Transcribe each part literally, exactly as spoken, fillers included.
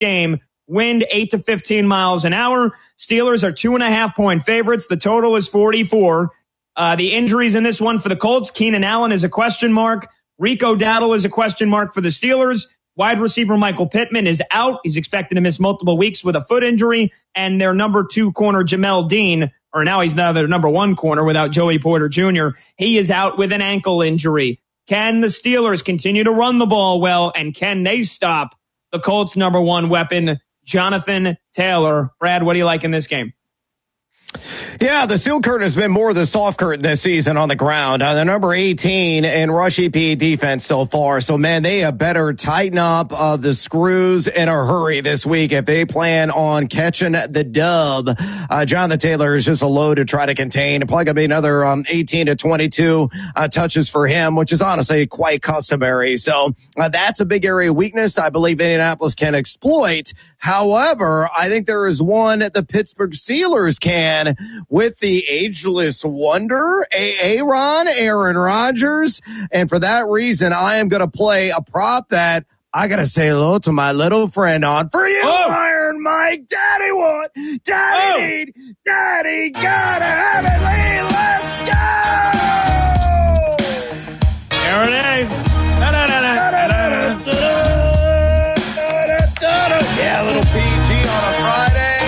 game. Wind eight to fifteen miles an hour. Steelers are two and a half point favorites. The total is forty-four. Uh, the injuries in this one for the Colts, Keenan Allen is a question mark. Rico Dowdle is a question mark for the Steelers. Wide receiver Michael Pittman is out. He's expected to miss multiple weeks with a foot injury. And their number two corner, Jamel Dean, or now he's now their number one corner without Joey Porter Junior He is out with an ankle injury. Can the Steelers continue to run the ball well, and can they stop the Colts' number one weapon, Jonathan Taylor? Brad, what do you like in this game? Yeah, the steel curtain has been more the soft curtain this season on the ground. Uh, the number eighteen in rush E P defense so far. So, man, they have better tighten up uh, the screws in a hurry this week if they plan on catching the dub. Uh, Jonathan Taylor is just a load to try to contain. Probably going to be another um, eighteen to twenty-two uh, touches for him, which is honestly quite customary. So uh, that's a big area of weakness I believe Indianapolis can exploit. However, I think there is one that the Pittsburgh Steelers can with the ageless wonder, Aaron, Aaron Rodgers. And for that reason, I am going to play a prop that I got to say hello to my little friend on. For you, oh. Iron Mike, Daddy what? Daddy oh. need, Daddy gotta have it, Lee. Let's go! There it is. Da-da-da-da. Yeah, a little P G on a Friday.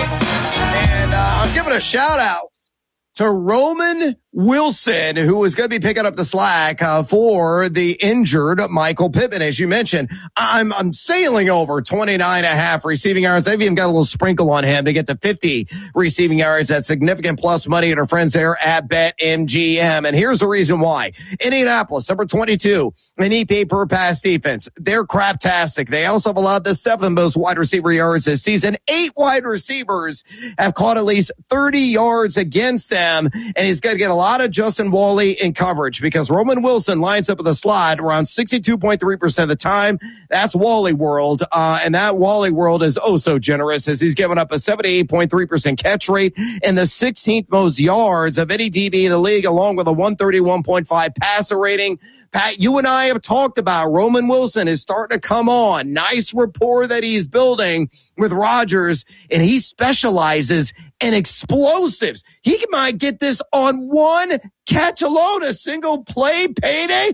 And uh, I'm giving a shout out to Roman Wilson, who is going to be picking up the slack uh, for the injured Michael Pittman. As you mentioned, I'm I'm sailing over twenty-nine and a half receiving yards. I've even got a little sprinkle on him to get to fifty receiving yards. That's significant plus money at our friends there at BetMGM. And here's the reason why. Indianapolis, number twenty-two in E P A per pass defense. They're craptastic. They also have allowed the seventh most wide receiver yards this season. Eight wide receivers have caught at least thirty yards against them. And he's going to get a lot of Justin Wally in coverage because Roman Wilson lines up in the slot around sixty-two point three percent of the time. That's Wally world. Uh, and that Wally world is oh so generous as he's given up a seventy-eight point three percent catch rate and the sixteenth most yards of any D B in the league, along with a one thirty-one point five passer rating. Pat, you and I have talked about Roman Wilson is starting to come on. Nice rapport that he's building with Rodgers, and he specializes in explosives. He might get this on one catch alone, a single play payday.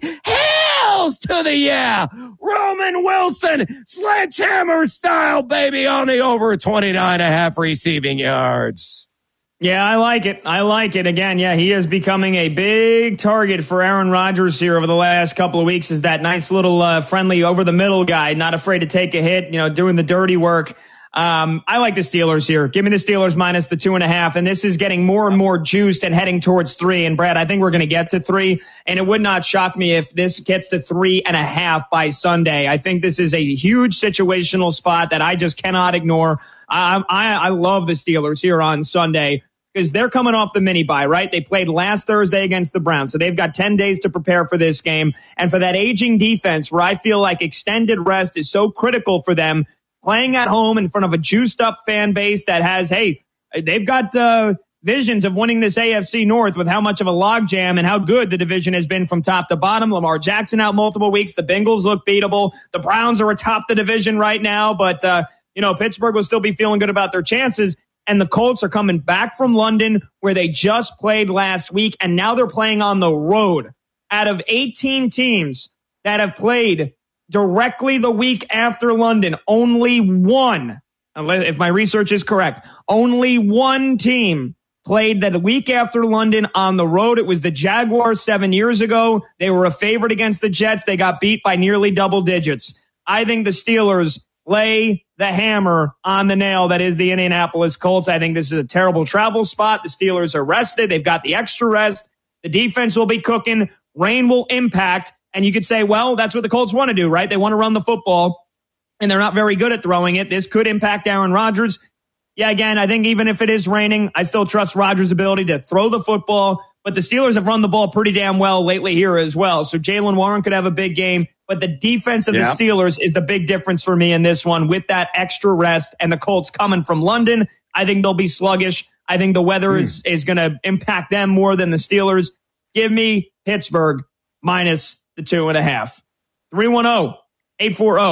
Hells to the yeah. Roman Wilson, sledgehammer style, baby, on the over twenty-nine and a half receiving yards. Yeah, I like it. I like it. Again, yeah, he is becoming a big target for Aaron Rodgers here over the last couple of weeks. Is that nice little uh, friendly over-the-middle guy, not afraid to take a hit, you know, doing the dirty work. Um, I like the Steelers here. Give me the Steelers minus the two and a half, and this is getting more and more juiced and heading towards three. And, Brad, I think we're going to get to three, and it would not shock me if this gets to three and a half by Sunday. I think this is a huge situational spot that I just cannot ignore. I, I, I love the Steelers here on Sunday, because they're coming off the mini bye, right? They played last Thursday against the Browns, so they've got ten days to prepare for this game. And for that aging defense, where I feel like extended rest is so critical for them, playing at home in front of a juiced-up fan base that has, hey, they've got uh, visions of winning this A F C North with how much of a logjam and how good the division has been from top to bottom. Lamar Jackson out multiple weeks. The Bengals look beatable. The Browns are atop the division right now, but, uh, you know, Pittsburgh will still be feeling good about their chances. And the Colts are coming back from London, where they just played last week, and now they're playing on the road. Out of eighteen teams that have played directly the week after London, only one, if my research is correct, only one team played that the week after London on the road. It was the Jaguars seven years ago. They were a favorite against the Jets. They got beat by nearly double digits. I think the Steelers lay the hammer on the nail that is the Indianapolis Colts. I think this is a terrible travel spot. The Steelers are rested. They've got the extra rest. The defense will be cooking. Rain will impact. And you could say, well, that's what the Colts want to do, right? They want to run the football, and they're not very good at throwing it. This could impact Aaron Rodgers. Yeah, again, I think even if it is raining, I still trust Rodgers' ability to throw the football. But the Steelers have run the ball pretty damn well lately here as well. So Jaylen Warren could have a big game. But the defense of yeah. the Steelers is the big difference for me in this one with that extra rest and the Colts coming from London. I think they'll be sluggish. I think the weather mm. is, is going to impact them more than the Steelers. Give me Pittsburgh minus the two and a half. three one zero, eight four zero,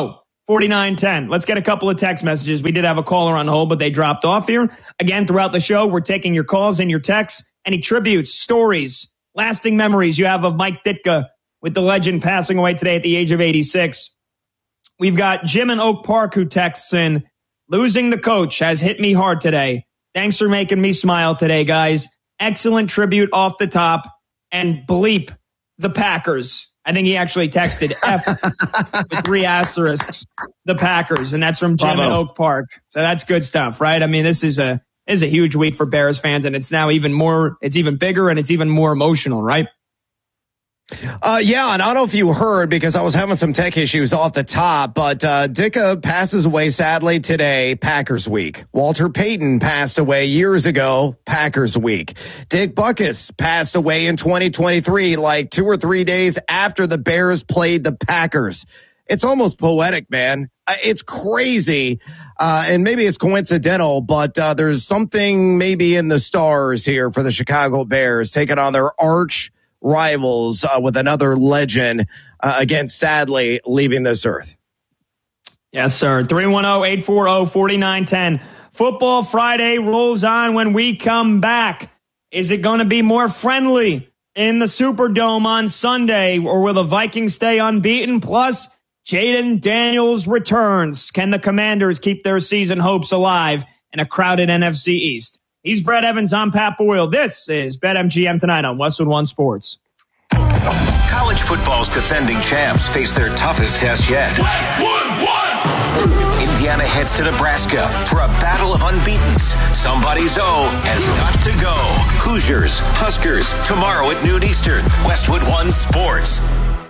forty-nine ten. Let's get a couple of text messages. We did have a caller on hold, but they dropped off here. Again, throughout the show, we're taking your calls and your texts. Any tributes, stories, lasting memories you have of Mike Ditka with the legend passing away today at the age of eighty-six. We've got Jim in Oak Park who texts in, losing the coach has hit me hard today. Thanks for making me smile today, guys. Excellent tribute off the top. And bleep the Packers. I think he actually texted F with three asterisks, the Packers. And that's from Jim Bravo. in Oak Park. So that's good stuff, right? I mean, this is a this is a huge week for Bears fans, and it's now even more, it's even bigger and it's even more emotional, right? Uh, yeah, and I don't know if you heard because I was having some tech issues off the top, but uh, Ditka passes away sadly today, Packers week. Walter Payton passed away years ago, Packers week. Dick Butkus passed away in twenty twenty-three, like two or three days after the Bears played the Packers. It's almost poetic, man. It's crazy, uh, and maybe it's coincidental, but uh, there's something maybe in the stars here for the Chicago Bears taking on their arch rivals uh, with another legend, uh, again, sadly, leaving this earth. Yes, sir. three one zero, eight four zero, four nine one zero. Football Friday rolls on when we come back. Is it going to be more friendly in the Superdome on Sunday, or will the Vikings stay unbeaten? Plus, Jaden Daniels returns. Can the Commanders keep their season hopes alive in a crowded N F C East? He's Brett Evans. I'm Pat Boyle. This is BetMGM tonight on Westwood One Sports. College football's defending champs face their toughest test yet. Westwood One! Indiana heads to Nebraska for a battle of unbeatens. Somebody's O has got to go. Hoosiers, Huskers, tomorrow at noon Eastern. Westwood One Sports.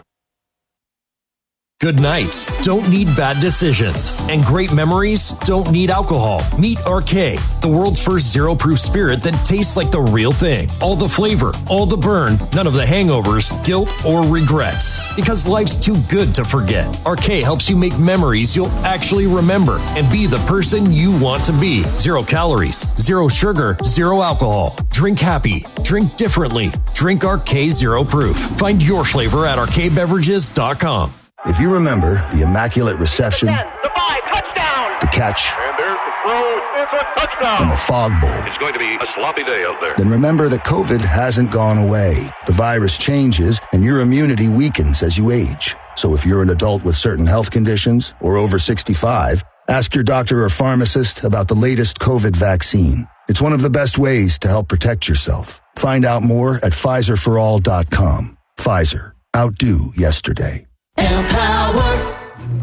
Good nights don't need bad decisions, and great memories don't need alcohol. Meet R K, the world's first zero-proof spirit that tastes like the real thing. All the flavor, all the burn, none of the hangovers, guilt, or regrets. Because life's too good to forget. R K helps you make memories you'll actually remember and be the person you want to be. Zero calories, zero sugar, zero alcohol. Drink happy, drink differently. Drink R K Zero Proof. Find your flavor at R K beverages dot com. If you remember the immaculate reception, ten, the five, touchdown, the catch, and there's the throw, it's a touchdown, and the fog bowl, it's going to be a sloppy day out there. Then remember that COVID hasn't gone away. The virus changes, and your immunity weakens as you age. So if you're an adult with certain health conditions or over sixty-five, ask your doctor or pharmacist about the latest COVID vaccine. It's one of the best ways to help protect yourself. Find out more at Pfizer for all dot com. Pfizer. Outdo yesterday. Empower.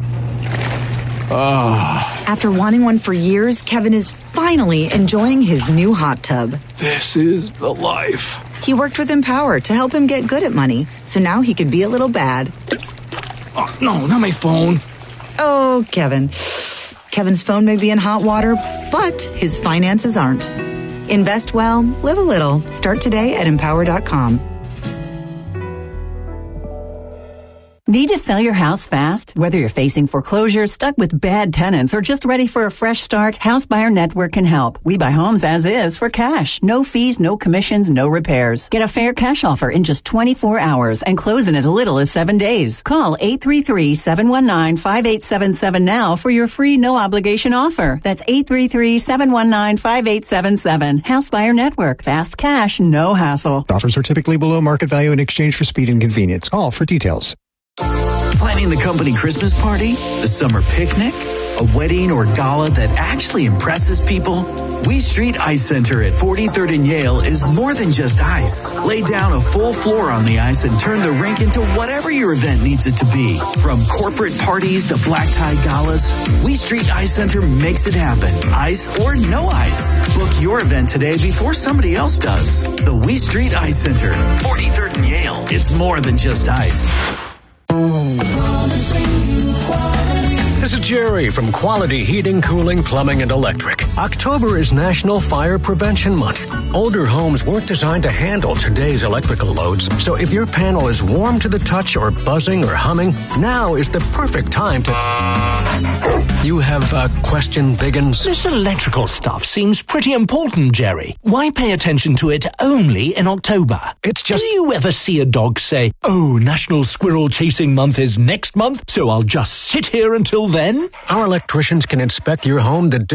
Oh. After wanting one for years, Kevin is finally enjoying his new hot tub. This is the life. He worked with Empower to help him get good at money, so now he can be a little bad. Oh, no, not my phone. Oh, Kevin. Kevin's phone may be in hot water, but his finances aren't. Invest well, live a little. Start today at empower dot com. Need to sell your house fast? Whether you're facing foreclosure, stuck with bad tenants, or just ready for a fresh start, House Buyer Network can help. We buy homes as is for cash. No fees, no commissions, no repairs. Get a fair cash offer in just twenty-four hours and close in as little as seven days. Call eight three three, seven one nine, five eight seven seven now for your free no-obligation offer. That's eight three three, seven one nine, five eight seven seven. House Buyer Network. Fast cash, no hassle. Offers are typically below market value in exchange for speed and convenience. Call for details. Planning the company Christmas party, the summer picnic, a wedding or gala that actually impresses people? We Street Ice Center at forty-third and Yale is more than just ice. Lay down a full floor on the ice and turn the rink into whatever your event needs it to be. From corporate parties to black tie galas, We Street Ice Center makes it happen. Ice or no ice. Book your event today before somebody else does. The We Street Ice Center, forty-third and Yale. It's more than just ice. This is Jerry from Quality Heating, Cooling, Plumbing, and Electric. October is National Fire Prevention Month. Older homes weren't designed to handle today's electrical loads, so if your panel is warm to the touch or buzzing or humming, now is the perfect time to... You have a question, Biggins? This electrical stuff seems pretty important, Jerry. Why pay attention to it only in October? It's just... Do you ever see a dog say, oh, National Squirrel Chasing Month is next month, so I'll just sit here until then? again? Our electricians can inspect your home the